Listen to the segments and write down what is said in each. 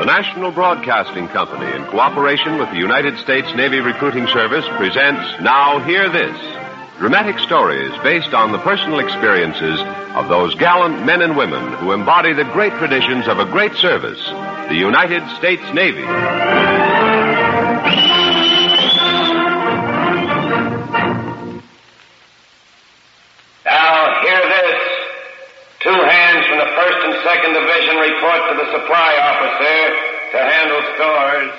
National Broadcasting Company, in cooperation with the United States Navy Recruiting Service, presents Now Hear This, dramatic stories based on the personal experiences of those gallant men and women who embody the great traditions of a great service, the United States Navy. Now hear this. 2 hands from the 1st and 2nd Division report to the supply officer to handle stores.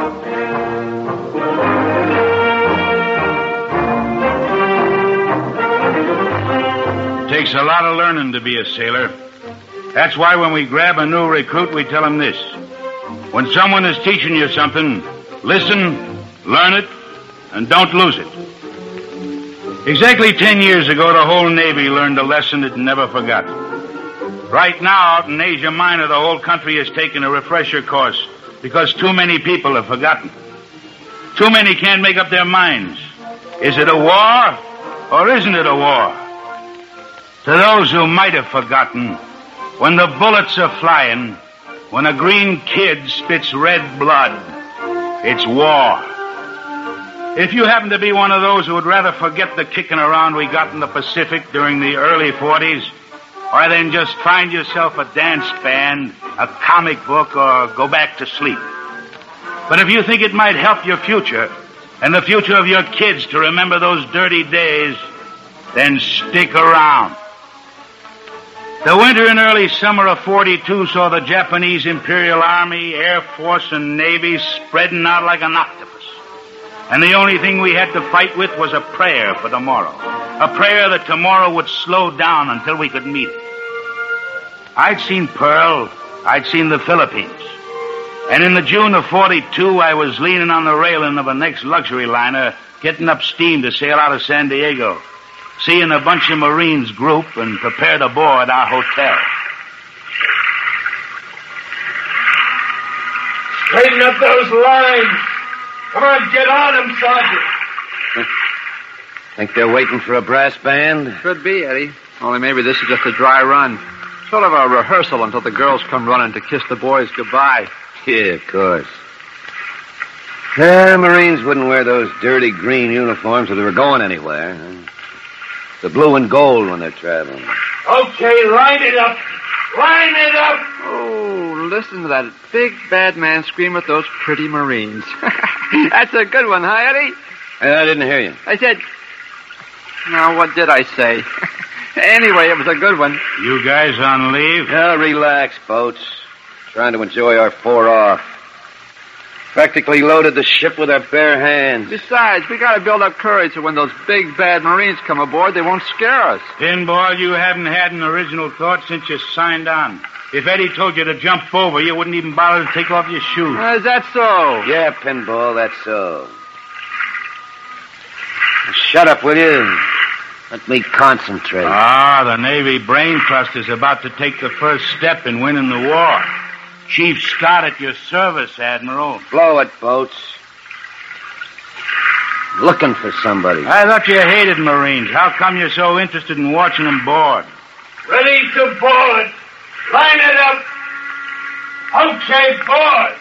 It takes a lot of learning to be a sailor. That's why when we grab a new recruit, we tell him this. When someone is teaching you something, listen, learn it, and don't lose it. Exactly 10 years ago, the whole Navy learned a lesson it never forgot. Right now, out in Asia Minor, the whole country has taken a refresher course because too many people have forgotten. Too many can't make up their minds. Is it a war or isn't it a war? To those who might have forgotten, when the bullets are flying, when a green kid spits red blood, it's war. If you happen to be one of those who would rather forget the kicking around we got in the Pacific during the early 40s, or then just find yourself a dance band, a comic book, or go back to sleep. But if you think it might help your future, and the future of your kids to remember those dirty days, then stick around. The winter and early summer of 42 saw the Japanese Imperial Army, Air Force, and Navy spreading out like an octopus. And the only thing we had to fight with was a prayer for tomorrow. A prayer that tomorrow would slow down until we could meet it. I'd seen Pearl. I'd seen the Philippines. And in the June of 42, I was leaning on the railing of a next luxury liner, getting up steam to sail out of San Diego, seeing a bunch of Marines group and prepare to board our hotel. Straighten up those lines. Come on, get on them, Sergeant. Think they're waiting for a brass band? Could be, Eddie. Only maybe this is just a dry run. Sort of a rehearsal until the girls come running to kiss the boys goodbye. Yeah, of course. Marines wouldn't wear those dirty green uniforms if they were going anywhere. The blue and gold when they're traveling. Okay, line it up. Line it up. Oh, listen to that big bad man scream at those pretty Marines. That's a good one, huh, Eddie? I didn't hear you. I said... Now, what did I say? Anyway, it was a good one. You guys on leave? Now, relax, Boats. Trying to enjoy our 4 off. Practically loaded the ship with our bare hands. Besides, we got to build up courage so when those big bad Marines come aboard, they won't scare us. Pinball, you haven't had an original thought since you signed on. If Eddie told you to jump over, you wouldn't even bother to take off your shoes. Is that so? Yeah, Pinball, that's so. Shut up, will you? Let me concentrate. The Navy brain trust is about to take the first step in winning the war. Chief Scott at your service, Admiral. Blow it, Boats. Looking for somebody. I thought you hated Marines. How come you're so interested in watching them board? Ready to board. Line it up. Okay, board.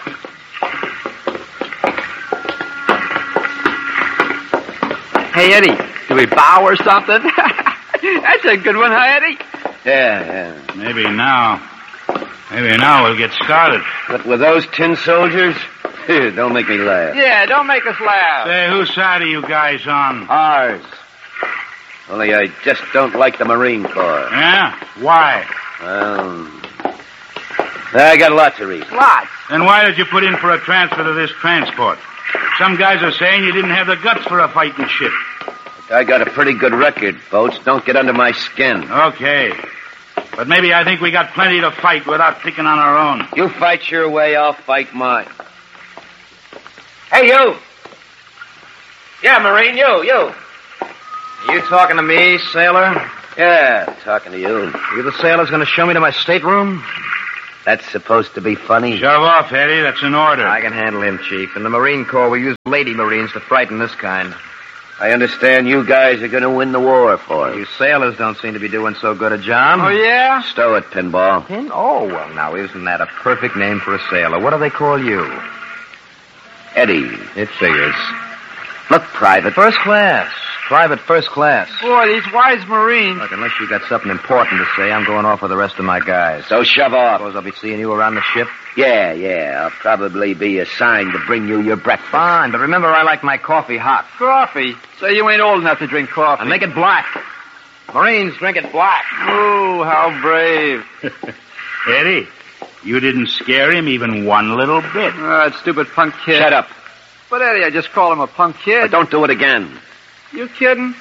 Hey, Eddie, do we bow or something? That's a good one, huh, Eddie? Yeah. Maybe now we'll get started. But with those tin soldiers, don't make me laugh. Yeah, don't make us laugh. Say, whose side are you guys on? Ours. Only I just don't like the Marine Corps. Yeah? Why? Well, I got lots of reasons. Lots. Then why did you put in for a transfer to this transport? Some guys are saying you didn't have the guts for a fighting ship. But I got a pretty good record, Boats. Don't get under my skin. Okay. But maybe I think we got plenty to fight without picking on our own. You fight your way, I'll fight mine. Hey, you! Yeah, Marine, you. You talking to me, sailor? Yeah, talking to you. You the sailor's going to show me to my stateroom? That's supposed to be funny. Shove off, Eddie. That's an order. I can handle him, Chief. In the Marine Corps, we use lady Marines to frighten this kind. I understand you guys are going to win the war for us. You sailors don't seem to be doing so good a job. Oh, yeah? Stow it, Pinball. Oh, well, now, isn't that a perfect name for a sailor? What do they call you? Eddie. It figures. Look, Private. First class. Private first class. Boy, these wise Marines. Look, unless you got something important to say, I'm going off with the rest of my guys. So shove off. Suppose I'll be seeing you around the ship? Yeah. I'll probably be assigned to bring you your breakfast. Fine, but remember I like my coffee hot. Coffee? So you ain't old enough to drink coffee. And make it black. Marines drink it black. Oh, how brave. Eddie, you didn't scare him even one little bit. That stupid punk kid. Shut up. But, Eddie, I just called him a punk kid. But don't do it again. You kidding?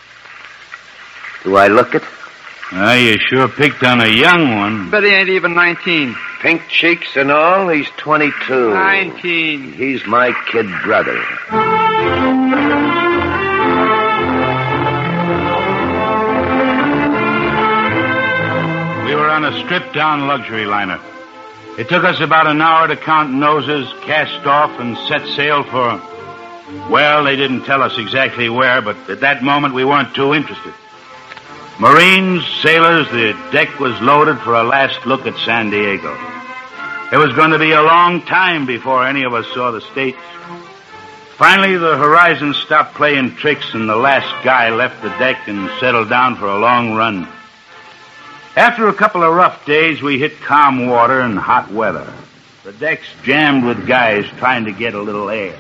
Do I look it? You sure picked on a young one. Bet he ain't even 19. Pink cheeks and all, he's 22. 19. He's my kid brother. We were on a stripped-down luxury liner. It took us about an hour to count noses, cast off, and set sail for... Well, they didn't tell us exactly where, but at that moment we weren't too interested. Marines, sailors, the deck was loaded for a last look at San Diego. It was going to be a long time before any of us saw the States. Finally, the horizon stopped playing tricks, and the last guy left the deck and settled down for a long run. After a couple of rough days, we hit calm water and hot weather. The deck's jammed with guys trying to get a little air.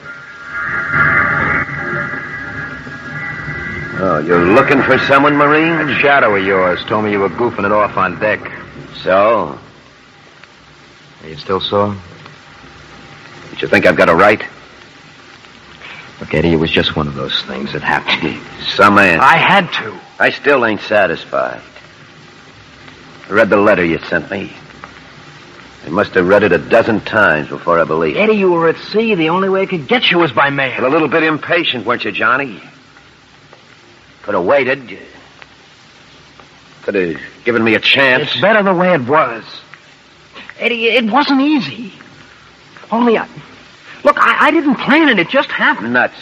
Oh, you're looking for someone, Marine? That shadow of yours told me you were goofing it off on deck. So? Are you still sore? Don't you think I've got a right? Look, Eddie, it was just one of those things that happened. Some answer. I had to. I still ain't satisfied. I read the letter you sent me. I must have read it a dozen times before I believed it. Eddie, you were at sea. The only way I could get you was by mail. But a little bit impatient, weren't you, Johnny? Could have waited. Could have given me a chance. It's better the way it was. Eddie, it wasn't easy. Only Look, I didn't plan it. It just happened. Nuts.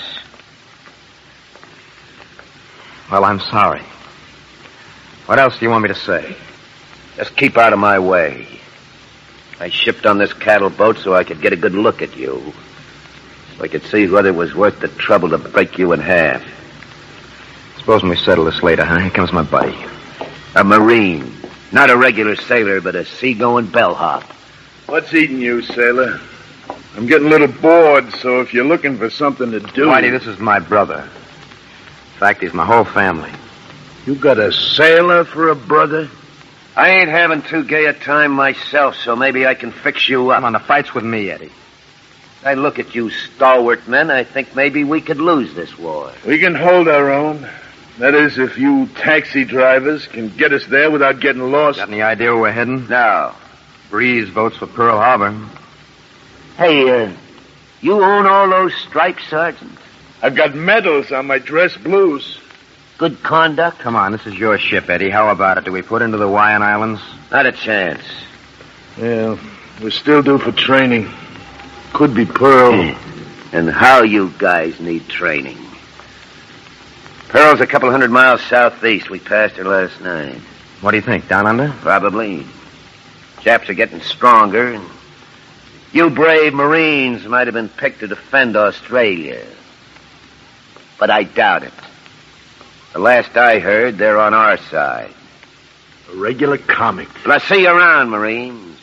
Well, I'm sorry. What else do you want me to say? Just keep out of my way. I shipped on this cattle boat so I could get a good look at you. So I could see whether it was worth the trouble to break you in half. Supposing we settle this later, huh? Here comes my buddy. A Marine. Not a regular sailor, but a seagoing bellhop. What's eating you, sailor? I'm getting a little bored, so if you're looking for something to do... Whitey, this is my brother. In fact, he's my whole family. You got a sailor for a brother? I ain't having too gay a time myself, so maybe I can fix you up. Come on, the fight's with me, Eddie. I look at you stalwart men, I think maybe we could lose this war. We can hold our own. That is, if you taxi drivers can get us there without getting lost. Got any idea where we're heading? No. Breeze votes for Pearl Harbor. Hey, you own all those stripes, Sergeant? I've got medals on my dress blues. Good conduct? Come on, this is your ship, Eddie. How about it? Do we put into the Hawaiian Islands? Not a chance. Yeah, we're still due for training. Could be Pearl. And how you guys need training. Pearl's a couple 100 miles southeast. We passed her last night. What do you think, down under? Probably. Japs are getting stronger, and you brave Marines might have been picked to defend Australia. But I doubt it. The last I heard, they're on our side. A regular comic. Well, I'll see you around, Marines.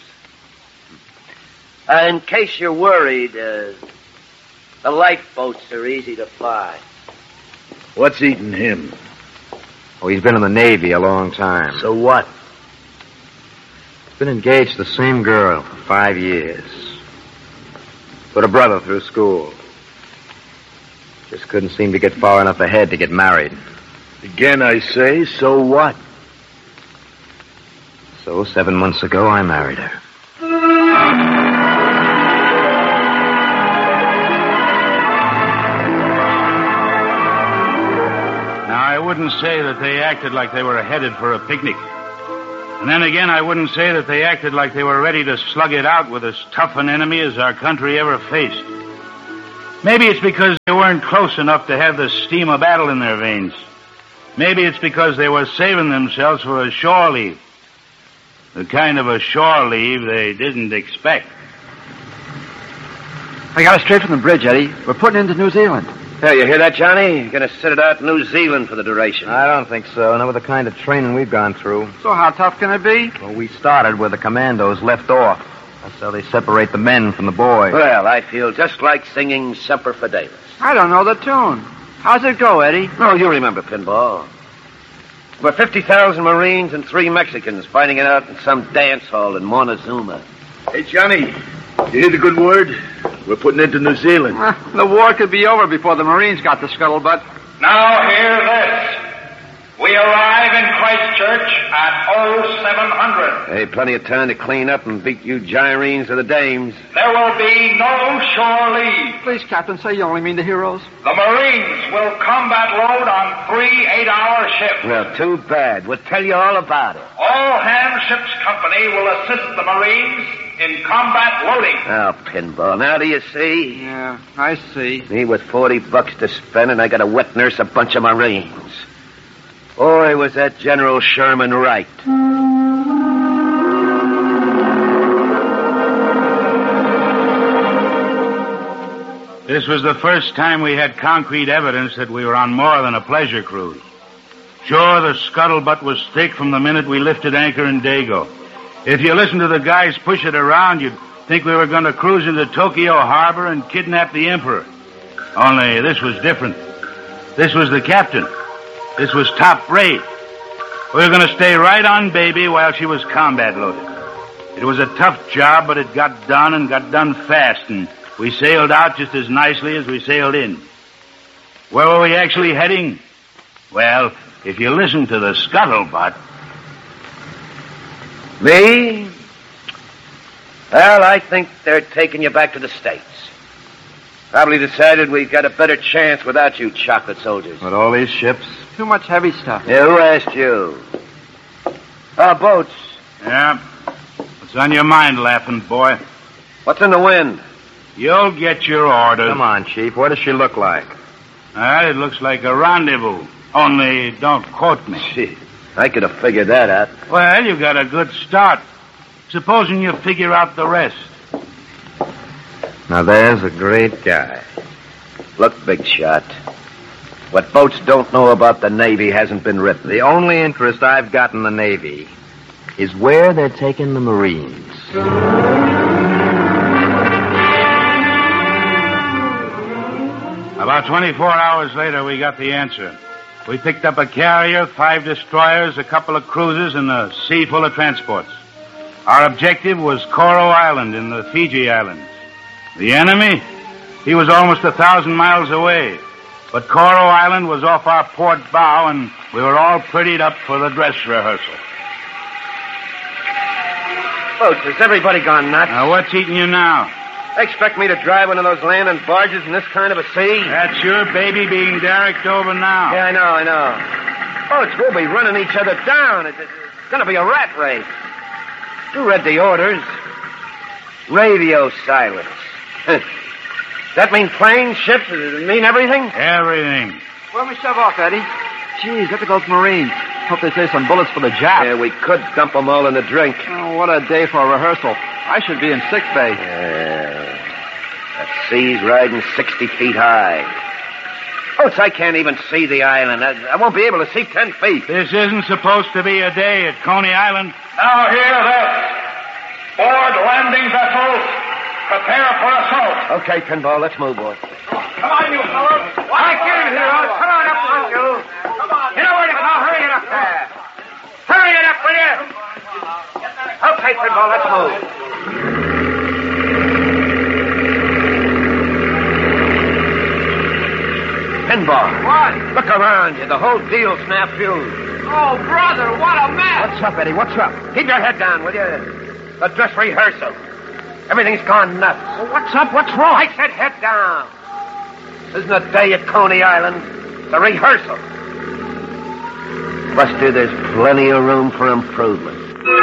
In case you're worried, the lifeboats are easy to fly. What's eating him? Oh, he's been in the Navy a long time. So what? Been engaged to the same girl for 5 years. Put a brother through school. Just couldn't seem to get far enough ahead to get married. Again, I say, so what? So 7 months ago, I married her. Now, I wouldn't say that they acted like they were headed for a picnic. And then again, I wouldn't say that they acted like they were ready to slug it out with as tough an enemy as our country ever faced. Maybe it's because they weren't close enough to have the steam of battle in their veins. Maybe it's because they were saving themselves for a shore leave. The kind of a shore leave they didn't expect. I got it straight from the bridge, Eddie. We're putting into New Zealand. Hey, you hear that, Johnny? You're going to sit it out in New Zealand for the duration. I don't think so. Not with the kind of training we've gone through. So how tough can it be? Well, we started where the commandos left off. That's how they separate the men from the boys. Well, I feel just like singing Semper Fidelis. I don't know the tune. How's it go, Eddie? Oh, you remember Pinball. We're 50,000 Marines and 3 Mexicans fighting it out in some dance hall in Montezuma. Hey, Johnny, you hear the good word? We're putting into New Zealand. The war could be over before the Marines got the scuttlebutt. Now hear this. We arrive in Christchurch at 0700. Hey, plenty of time to clean up and beat you gyrenes of the dames. There will be no shore leave. Please, Captain, say you only mean the heroes. The Marines will combat load on 3 8-hour shifts. Well, too bad. We'll tell you all about it. All hand ships company will assist the Marines in combat loading. Oh, Pinball, now do you see? Yeah, I see. Me with $40 to spend, and I got to wet nurse a bunch of Marines. Boy, was that General Sherman right. This was the first time we had concrete evidence that we were on more than a pleasure cruise. Sure, the scuttlebutt was thick from the minute we lifted anchor in Dago. If you listened to the guys push it around, you'd think we were going to cruise into Tokyo Harbor and kidnap the Emperor. Only this was different. This was the captain. This was top rate. We were going to stay right on Baby while she was combat loaded. It was a tough job, but it got done and got done fast, and we sailed out just as nicely as we sailed in. Where were we actually heading? Well, if you listen to the scuttlebutt... Me? Well, I think they're taking you back to the States. Probably decided we've got a better chance without you chocolate soldiers. With all these ships? Too much heavy stuff. Yeah, who asked you? Boats. Yeah. What's on your mind, laughing boy? What's in the wind? You'll get your orders. Come on, Chief. What does she look like? It looks like a rendezvous. Only don't quote me. Gee, I could have figured that out. Well, you got a good start. Supposing you figure out the rest. Now, there's a great guy. Look, big shot. What boats don't know about the Navy hasn't been written. The only interest I've got in the Navy is where they're taking the Marines. About 24 hours later, we got the answer. We picked up a carrier, 5 destroyers, a couple of cruisers, and a sea full of transports. Our objective was Koro Island in the Fiji Islands. The enemy? He was almost 1,000 miles away. But Koro Island was off our port bow, and we were all prettied up for the dress rehearsal. Folks, has everybody gone nuts? Now, what's eating you now? They expect me to drive one of those landing barges in this kind of a sea? That's your baby being derricked over now. Yeah, I know. Folks, we'll be running each other down. It's going to be a rat race. You read the orders. Radio silence. That mean planes, ships? Does it mean everything? Everything. Why don't we shove off, Eddie? Geez, look at those Marines. Hope they save some bullets for the Japs. Yeah, we could dump them all in the drink. Oh, what a day for a rehearsal. I should be in sick bay. That sea's riding 60 feet high. Folks, I can't even see the island. I won't be able to see 10 feet. This isn't supposed to be a day at Coney Island. Now hear this. Board landing vessels, prepare for assault. Okay, Pinball, let's move, boys. Come on, you fellows. I can't, heroes. Come on up, won't you? Come on. You know where to go. Hurry it up there. Hurry it up, will you? Okay, Pinball, let's move. Pinball. What? Look around you. The whole deal's snafu. Oh, brother, what a mess. What's up, Eddie? What's up? Keep your head down, will you? The dress rehearsal. Everything's gone nuts. Well, what's up? What's wrong? I said head down. This isn't a day at Coney Island. It's a rehearsal. Buster, there's plenty of room for improvement.